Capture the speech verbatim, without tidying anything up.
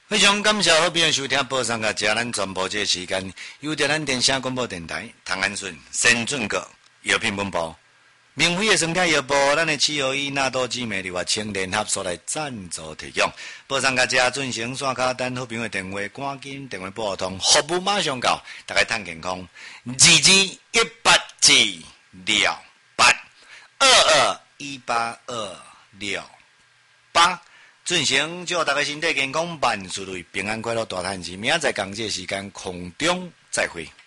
非常感谢好朋友收听报上甲家咱全部这个时间，由着咱电声广播电台、唐安顺、新准国药品本部、免费的生态药部、咱的七合一纳多姊妹的话，请联合所来赞助提供。报上甲家进行线卡等好朋友的电话，赶紧电话拨通，服务马上到，大家趁健康。二二一八七六八二二一八二六八。进行祝大家身体健康，万事如意，平安快乐，大汉吉。明仔载讲这时间空中再会。